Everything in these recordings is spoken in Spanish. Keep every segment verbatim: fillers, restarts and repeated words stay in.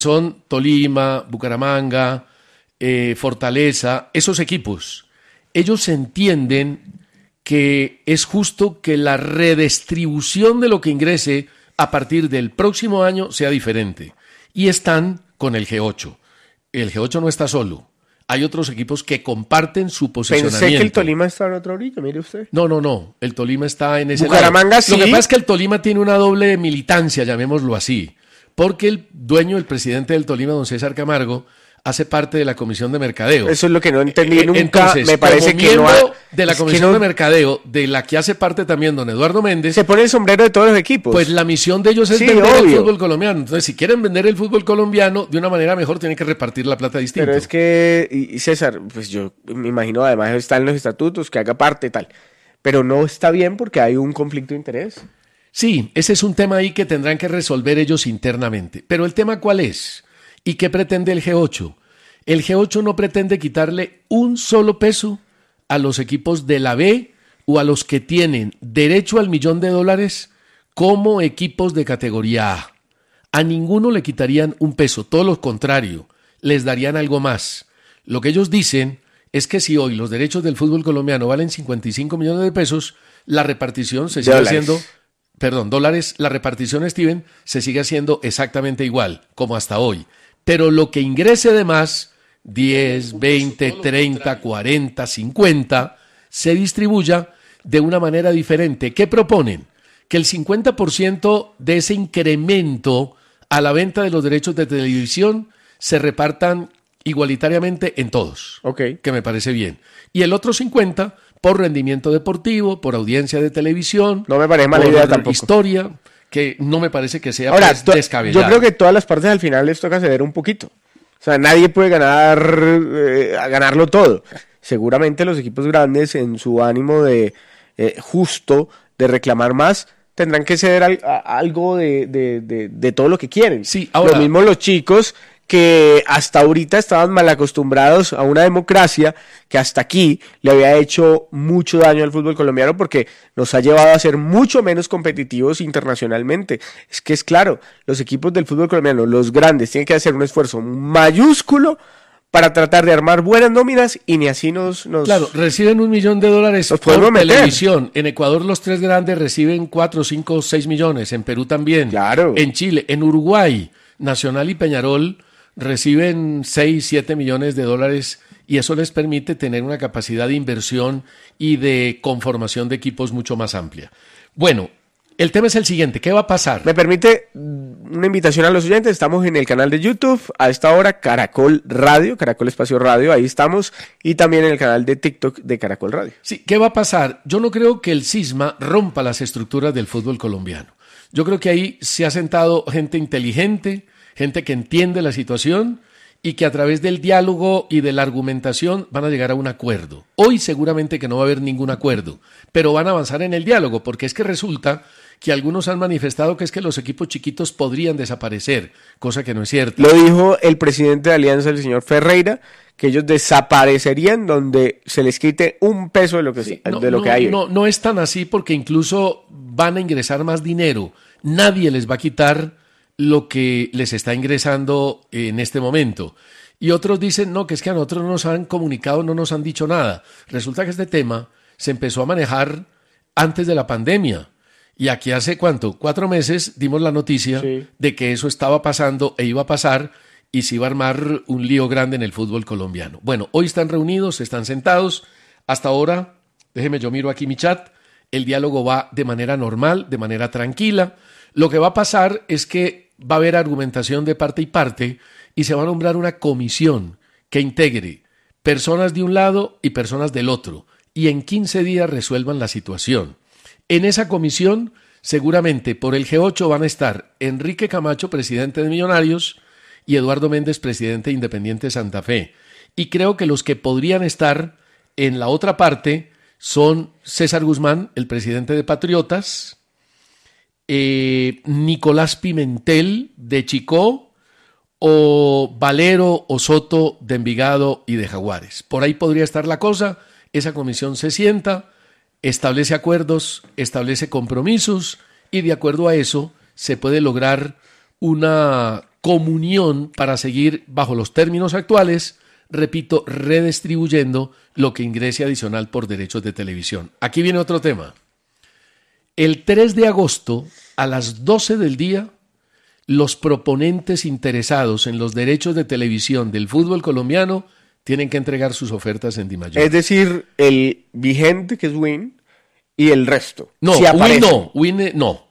son Tolima, Bucaramanga, eh, Fortaleza, esos equipos. Ellos entienden que es justo que la redistribución de lo que ingrese a partir del próximo año sea diferente. Y están con el G ocho. El G ocho no está solo. Hay otros equipos que comparten su posicionamiento. Pensé que el Tolima estaba en otra orilla, mire usted. No, no, no. El Tolima está en ese Bucaramanga lado. sí. Lo que pasa es que el Tolima tiene una doble militancia, llamémoslo así. Porque el dueño, el presidente del Tolima, don César Camargo, hace parte de la Comisión de Mercadeo. Eso es lo que no entendí Eh, nunca. Entonces, me parece como que no miembro ha- de la es que Comisión no- de Mercadeo, de la que hace parte también don Eduardo Méndez, se pone el sombrero de todos los equipos. pues la misión de ellos es Sí, vender el obvio. fútbol colombiano. Entonces, si quieren vender el fútbol colombiano de una manera mejor, tienen que repartir la plata distinto. Pero es que, y y César, pues yo me imagino, además está en los estatutos, que haga parte tal. Pero no está bien porque hay un conflicto de interés. Sí, ese es un tema ahí que tendrán que resolver ellos internamente. Pero el tema, ¿cuál es? ¿Y qué pretende el G ocho? El G ocho no pretende quitarle un solo peso a los equipos de la B o a los que tienen derecho al millón de dólares como equipos de categoría A. A ninguno le quitarían un peso, todo lo contrario, les darían algo más. Lo que ellos dicen es que si hoy los derechos del fútbol colombiano valen cincuenta y cinco millones de pesos, la repartición se sigue Dólares. haciendo, perdón, dólares, la repartición, Steven, se sigue haciendo exactamente igual, como hasta hoy. Pero lo que ingrese de más, diez, veinte, treinta, cuarenta, cincuenta, se distribuya de una manera diferente. ¿Qué proponen? Que el cincuenta por ciento de ese incremento a la venta de los derechos de televisión se repartan igualitariamente en todos, Ok. que me parece bien. Y el otro cincuenta por rendimiento deportivo, por audiencia de televisión, No me parece mala por idea tampoco. historia, que no me parece que sea Ahora, pues, to- descabellado. yo creo que todas las partes al final les toca ceder un poquito. O sea, nadie puede ganar eh, a ganarlo todo. Seguramente los equipos grandes, en su ánimo de eh, justo de reclamar más, tendrán que ceder al- a- algo de, de- de- de todo lo que quieren. Sí, ahora- Lo mismo los chicos que hasta ahorita estaban mal acostumbrados a una democracia que hasta aquí le había hecho mucho daño al fútbol colombiano porque nos ha llevado a ser mucho menos competitivos internacionalmente. Es que es claro, los equipos del fútbol colombiano, los grandes, tienen que hacer un esfuerzo mayúsculo para tratar de armar buenas nóminas y ni así nos... nos... Claro, reciben un millón de dólares Nos por podemos meter. televisión. En Ecuador los tres grandes reciben cuatro, cinco, seis millones. En Perú también. Claro. En Chile. En Uruguay, Nacional y Peñarol reciben seis, siete millones de dólares y eso les permite tener una capacidad de inversión y de conformación de equipos mucho más amplia. Bueno, el tema es el siguiente. ¿Qué va a pasar? Me permite mm, una invitación a los oyentes. Estamos en el canal de YouTube a esta hora, Caracol Radio, Caracol Espacio Radio, ahí estamos. Y también en el canal de TikTok de Caracol Radio. Sí, ¿qué va a pasar? Yo no creo que el cisma rompa las estructuras del fútbol colombiano. Yo creo que ahí se ha sentado gente inteligente, gente que entiende la situación y que a través del diálogo y de la argumentación van a llegar a un acuerdo. Hoy seguramente que no va a haber ningún acuerdo, pero van a avanzar en el diálogo, porque es que resulta que algunos han manifestado que es que los equipos chiquitos podrían desaparecer, cosa que no es cierta. Lo dijo el presidente de Alianza, el señor Ferreira, que ellos desaparecerían donde se les quite un peso de lo que, Sí, de no, lo no, que hay hoy. No, no es tan así porque incluso van a ingresar más dinero. Nadie les va a quitar lo que les está ingresando en este momento. Y otros dicen, no, que es que a nosotros no nos han comunicado, no nos han dicho nada. Resulta que este tema se empezó a manejar antes de la pandemia. Y aquí hace, ¿cuánto? Cuatro meses dimos la noticia Sí. de que eso estaba pasando e iba a pasar y se iba a armar un lío grande en el fútbol colombiano. Bueno, hoy están reunidos, están sentados. Hasta ahora, déjeme, yo miro aquí mi chat, el diálogo va de manera normal, de manera tranquila. Lo que va a pasar es que va a haber argumentación de parte y parte y se va a nombrar una comisión que integre personas de un lado y personas del otro y en quince días resuelvan la situación. En esa comisión, seguramente por el G ocho van a estar Enrique Camacho, presidente de Millonarios, y Eduardo Méndez, presidente de Independiente Santa Fe. Y creo que los que podrían estar en la otra parte son César Guzmán, el presidente de Patriotas, eh, Nicolás Pimentel de Chicó o Valero o Soto de Envigado y de Jaguares. Por ahí podría estar la cosa. Esa comisión se sienta, establece acuerdos, establece compromisos y de acuerdo a eso se puede lograr una comunión para seguir bajo los términos actuales, repito, redistribuyendo lo que ingrese adicional por derechos de televisión. Aquí viene otro tema. El tres de agosto, a las doce del día, los proponentes interesados en los derechos de televisión del fútbol colombiano tienen que entregar sus ofertas en Dimayor. Es decir, el vigente, que es Win, y el resto. No, si Win no, Win eh, no.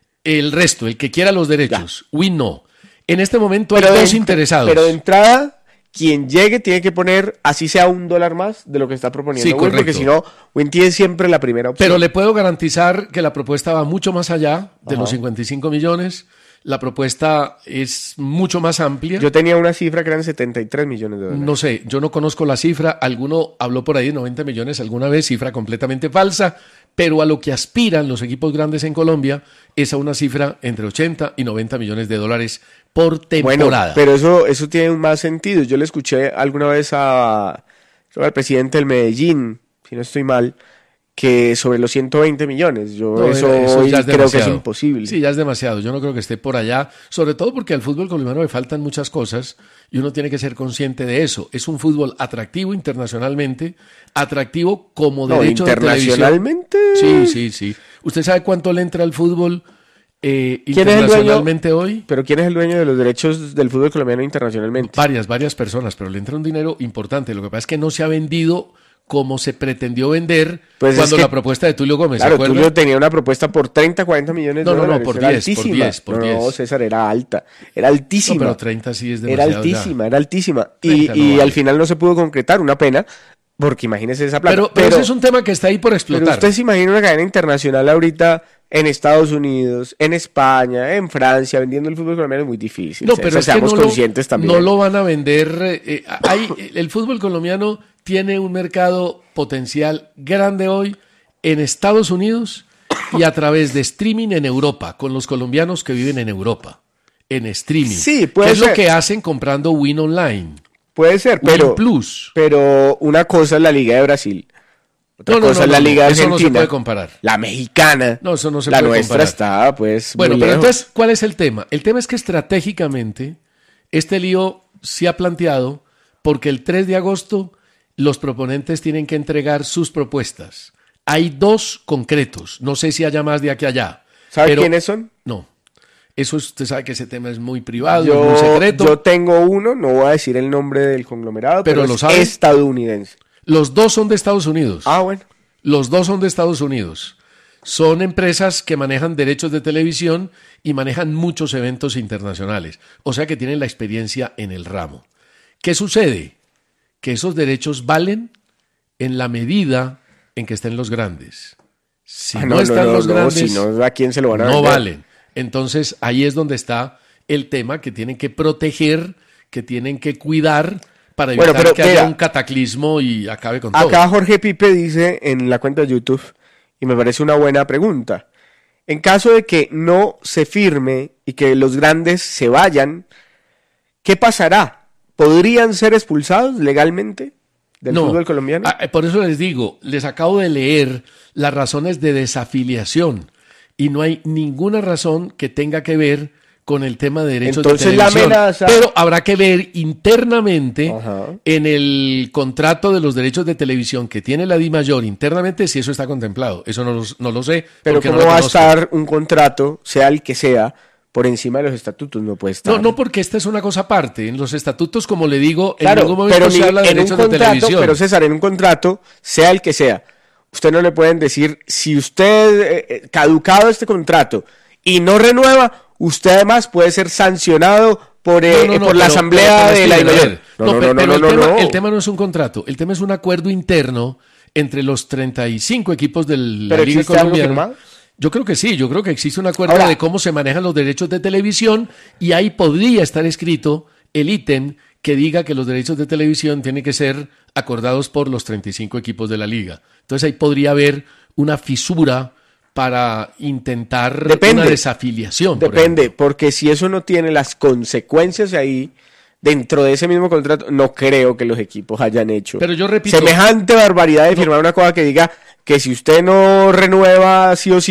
El resto, el que quiera los derechos. Ya. Win no. En este momento hay pero dos de, interesados. Pero de entrada, quien llegue tiene que poner, así sea un dólar más de lo que está proponiendo sí, Win, correcto. Porque si no, Win tiene siempre la primera opción. Pero le puedo garantizar que la propuesta va mucho más allá de Ajá. los cincuenta y cinco millones. La propuesta es mucho más amplia. Yo tenía una cifra que eran setenta y tres millones de dólares. No sé, yo no conozco la cifra. Alguno habló por ahí de noventa millones alguna vez, cifra completamente falsa. Pero a lo que aspiran los equipos grandes en Colombia es a una cifra entre ochenta y noventa millones de dólares por temporada. Bueno, pero eso, eso tiene más sentido. Yo le escuché alguna vez a, al presidente del Medellín, si no estoy mal, que sobre los ciento veinte millones. Yo no, eso, eso ya es creo demasiado. Que es imposible. Sí, ya es demasiado. Yo no creo que esté por allá, sobre todo porque al fútbol colombiano le faltan muchas cosas y uno tiene que ser consciente de eso. Es un fútbol atractivo internacionalmente, atractivo como no, derecho de televisión. ¿Internacionalmente? Sí, sí, sí. ¿Usted sabe cuánto le entra al fútbol eh, internacionalmente hoy? ¿Pero quién es el dueño de los derechos del fútbol colombiano internacionalmente? Varias, varias personas, pero le entra un dinero importante. Lo que pasa es que no se ha vendido como se pretendió vender pues cuando es que, la propuesta de Tulio Gómez. Claro, Tulio tenía una propuesta por treinta, cuarenta millones no, de no, dólares. No, por era diez, altísima. por diez, por no, diez. No, César, era alta. Era altísima. No, pero treinta sí es demasiado. Era altísima, ya. era altísima. treinta Y, no y vale. al final no se pudo concretar, una pena, porque imagínese esa plata. Pero, pero, pero ese es un tema que está ahí por explotar. Pero usted se imagina una cadena internacional ahorita en Estados Unidos, en España, en Francia, vendiendo el fútbol colombiano es muy difícil. No, pero o sea, es seamos que no conscientes lo, también. No lo van a vender. Eh, hay, el fútbol colombiano tiene un mercado potencial grande hoy en Estados Unidos y a través de streaming en Europa, con los colombianos que viven en Europa, en streaming. Sí, puede que es ser. lo que hacen comprando Win Online. Puede ser, pero, Win Plus. Pero una cosa es la Liga de Brasil. Otra no, no, cosa no, es la no, Liga no, Argentina. Eso no se puede comparar. La mexicana. No, eso no se la puede nuestra comparar. está, pues, bueno, muy pero lejos. entonces, ¿cuál es el tema? El tema es que estratégicamente este lío se ha planteado porque el tres de agosto los proponentes tienen que entregar sus propuestas. Hay dos concretos. No sé si haya más de aquí a allá. ¿Sabe pero, quiénes son? No. Eso usted sabe que ese tema es muy privado, yo, muy secreto. Yo tengo uno, no voy a decir el nombre del conglomerado, pero, pero lo es sabe. estadounidense. Los dos son de Estados Unidos. Ah, bueno. Los dos son de Estados Unidos. Son empresas que manejan derechos de televisión y manejan muchos eventos internacionales. O sea que tienen la experiencia en el ramo. ¿Qué sucede? Que esos derechos valen en la medida en que estén los grandes. Si ah, no, no están no, los no, grandes, si no, ¿a quién se lo van a no vender? valen. Entonces ahí es donde está el tema que tienen que proteger, que tienen que cuidar para evitar bueno, pero, que mira, haya un cataclismo y acabe con todo. Acá Jorge Pipe dice en la cuenta de YouTube, y me parece una buena pregunta, en caso de que no se firme y que los grandes se vayan, ¿qué pasará? ¿Podrían ser expulsados legalmente del no, fútbol colombiano? Por eso les digo, les acabo de leer las razones de desafiliación y no hay ninguna razón que tenga que ver con el tema de derechos Entonces, de televisión. la amenaza... Pero habrá que ver internamente Ajá. en el contrato de los derechos de televisión que tiene la DIMAYOR internamente si eso está contemplado. Eso no lo, no lo sé. Pero ¿cómo no va a conozco. estar un contrato, sea el que sea, por encima de los estatutos? No puede estar. No, no, porque esta es una cosa aparte. En los estatutos, como le digo, claro, en ningún momento pero se ni, habla de en derechos un contrato, de televisión. Pero César, en un contrato, sea el que sea, usted no le pueden decir, si usted, eh, caducado este contrato y no renueva, usted además puede ser sancionado por, eh, no, no, no, por la pero, asamblea pero, pero, de la pero, DIMAYOR. No, No, no, pero, no, pero no, el, no, tema, no. el tema no es un contrato, el tema es un acuerdo interno entre los treinta y cinco equipos de la ¿Pero Liga existe algo Colombiana. firmado? Yo creo que sí, yo creo que existe un acuerdo Ahora, de cómo se manejan los derechos de televisión y ahí podría estar escrito el ítem que diga que los derechos de televisión tienen que ser acordados por los treinta y cinco equipos de la liga. Entonces ahí podría haber una fisura para intentar Depende. una desafiliación. por Depende, ejemplo. porque si eso no tiene las consecuencias ahí, dentro de ese mismo contrato, no creo que los equipos hayan hecho Pero yo repito, semejante barbaridad de no, firmar una cosa que diga que si usted no renueva sí o sí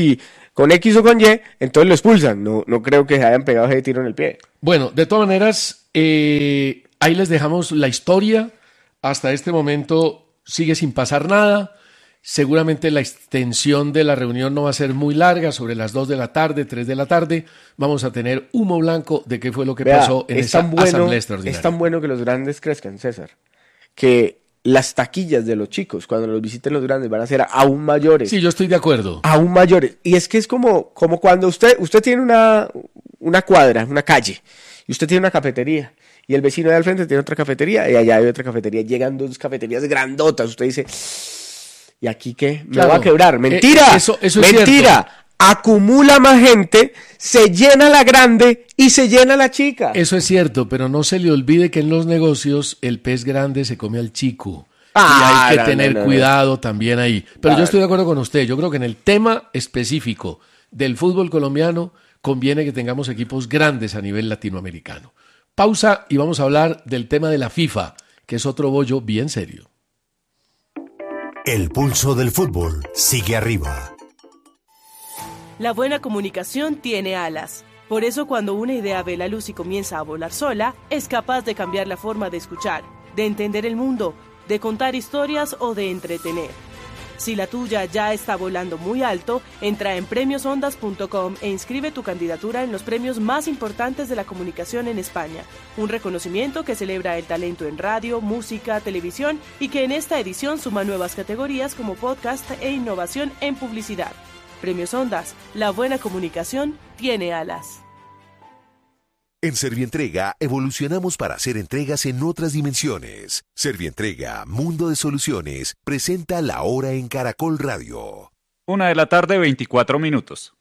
con X o con Y, entonces lo expulsan. No, no creo que se hayan pegado ese tiro en el pie. Bueno, de todas maneras, eh, ahí les dejamos la historia. Hasta este momento sigue sin pasar nada. Seguramente la extensión de la reunión no va a ser muy larga, sobre las dos de la tarde, tres de la tarde. Vamos a tener humo blanco de qué fue lo que Vea, pasó en esa bueno, asamblea extraordinaria. Es tan bueno que los grandes crezcan, César, que las taquillas de los chicos, cuando los visiten los grandes, van a ser aún mayores. Sí, yo estoy de acuerdo. Aún mayores. Y es que es como, como cuando usted, usted tiene una, una cuadra, una calle, y usted tiene una cafetería, y el vecino de al frente tiene otra cafetería, y allá hay otra cafetería. Llegan dos cafeterías grandotas. Usted dice, ¿y aquí qué? Me claro. va a quebrar. ¡Mentira! Eh, eso, eso es ¡Mentira! Cierto. Acumula más gente, se llena la grande y se llena la chica. Eso es cierto, pero no se le olvide que en los negocios el pez grande se come al chico. Ah, y hay que no, tener no, no, cuidado no. también ahí. Pero claro. Yo estoy de acuerdo con usted. Yo creo que en el tema específico del fútbol colombiano conviene que tengamos equipos grandes a nivel latinoamericano. Pausa y vamos a hablar del tema de la FIFA, que es otro bollo bien serio. El pulso del fútbol sigue arriba. La buena comunicación tiene alas. Por eso cuando una idea ve la luz y comienza a volar sola, es capaz de cambiar la forma de escuchar, de entender el mundo, de contar historias o de entretener. Si la tuya ya está volando muy alto, entra en premios ondas punto com e inscribe tu candidatura en los premios más importantes de la comunicación en España. Un reconocimiento que celebra el talento en radio, música, televisión y que en esta edición suma nuevas categorías como podcast e innovación en publicidad. Premios Ondas, la buena comunicación tiene alas. En Servientrega evolucionamos para hacer entregas en otras dimensiones. Servientrega, Mundo de Soluciones, presenta La Hora en Caracol Radio. Una de la tarde, veinticuatro minutos.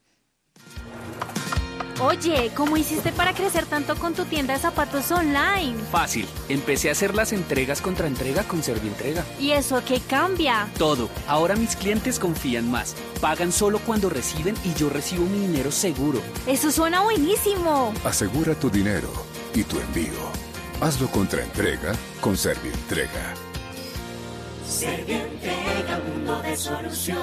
Oye, ¿cómo hiciste para crecer tanto con tu tienda de zapatos online? Fácil, empecé a hacer las entregas contra entrega con Servientrega. ¿Y eso qué cambia? Todo, ahora mis clientes confían más. Pagan solo cuando reciben y yo recibo mi dinero seguro. ¡Eso suena buenísimo! Asegura tu dinero y tu envío. Hazlo contra entrega con Servientrega. Servientrega, mundo de soluciones.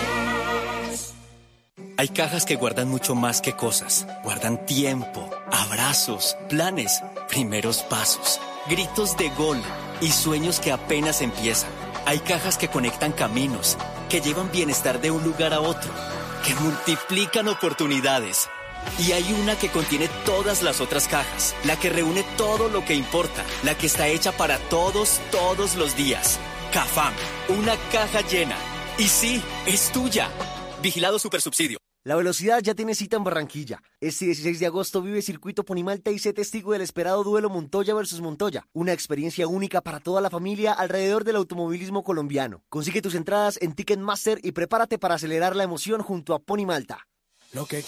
Hay cajas que guardan mucho más que cosas. Guardan tiempo, abrazos, planes, primeros pasos, gritos de gol y sueños que apenas empiezan. Hay cajas que conectan caminos, que llevan bienestar de un lugar a otro, que multiplican oportunidades. Y hay una que contiene todas las otras cajas, la que reúne todo lo que importa, la que está hecha para todos, todos los días. Cafam, una caja llena. Y sí, es tuya. Vigilado Supersubsidio. La velocidad ya tiene cita en Barranquilla. Este dieciséis de agosto vive Circuito Ponimalta y sé testigo del esperado duelo Montoya versus Montoya. Una experiencia única para toda la familia alrededor del automovilismo colombiano. Consigue tus entradas en Ticketmaster y prepárate para acelerar la emoción junto a Ponimalta. Lo que